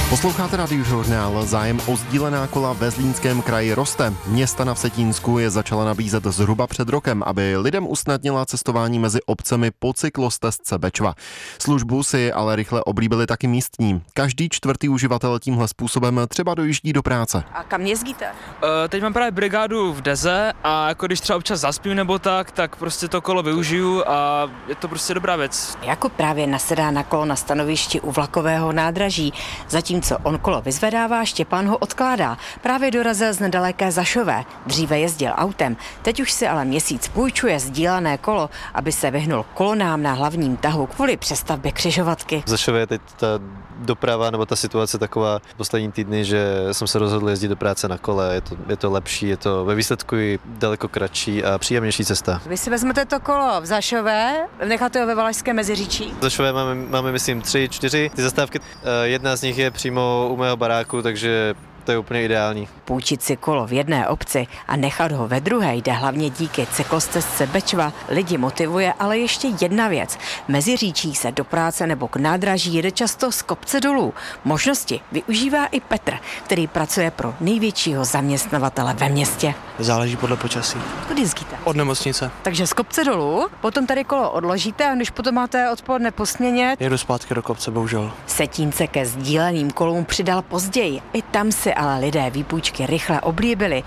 Posloucháte Radiožurnál. Zájem o sdílená kola ve Zlínském kraji roste. Města na Vsetínsku je začala nabízet zhruba před rokem, aby lidem usnadnila cestování mezi obcemi po cyklostezce Bečva. Službu si ale rychle oblíbili taky místní. Každý čtvrtý uživatel tímhle způsobem třeba dojíždí do práce. A kam jezdíte? Teď mám právě brigádu v Deze a jako když třeba občas zaspím nebo tak prostě to kolo využiju a je to prostě dobrá věc. Jako právě nasedá na kolo na stanovišti u vlakového nádraží. Zatímco on kolo vyzvedává, Štěpán ho odkládá. Právě dorazil z nedaleké Zašové. Dříve jezdil autem, teď už si ale měsíc půjčuje sdílené kolo, aby se vyhnul kolonám na hlavním tahu kvůli přestavbě křižovatky. V Zašově je teď ta doprava nebo ta situace taková poslední týdny, že jsem se rozhodl jezdit do práce na kole. Je to lepší, je to ve výsledku i daleko kratší a příjemnější cesta. Vy si vezmete to kolo v Zašové, necháte ho ve Valašském Meziříčí? V Zašové máme myslím 3-4 ty zastávky. Jedna z nich je přímo u mého baráku, takže to je úplně ideální. Půjčit si kolo v jedné obci a nechat ho ve druhé jde hlavně díky cyklostezce Bečva. Lidi motivuje ale ještě jedna věc. Meziříčí se do práce nebo k nádraží jede často z kopce dolů. Možnosti využívá i Petr, který pracuje pro největšího zaměstnavatele ve městě. Záleží podle počasí. Kudy jezdíte? Od nemocnice. Takže z kopce dolů, potom tady kolo odložíte a když potom máte odpoledne po směně. Jedu zpátky do kopce, bohužel. Setínce ke sdíleným kolům přidal později. I tam si ale lidé výpůjčky rychle oblíbili.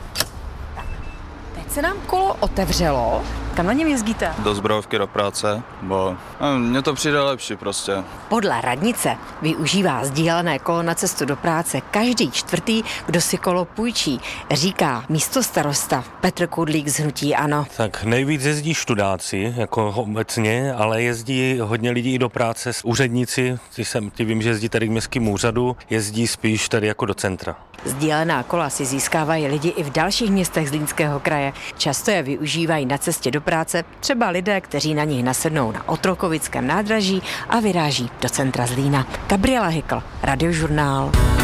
Teď se nám kolo otevřelo. Kam na něm jezdíte? Do Zbrojovky do práce, bo mně to přijde lepší prostě. Podle radnice využívá sdílené kolo na cestu do práce každý čtvrtý, kdo si kolo půjčí, říká místostarosta Petr Kudlík z hnutí ANO. Tak nejvíc jezdí študáci, jako obecně, ale jezdí hodně lidí i do práce, úředníci, ty vím, že jezdí tady k městskému úřadu, jezdí spíš tady jako do centra. Sdílená kola si získávají lidi i v dalších městech Zlínského kraje. Často je využívají na cestě do práce třeba lidé, kteří na nich nasednou na Otrokovickém nádraží a vyráží do centra Zlína. Gabriela Hykl, Radiožurnál.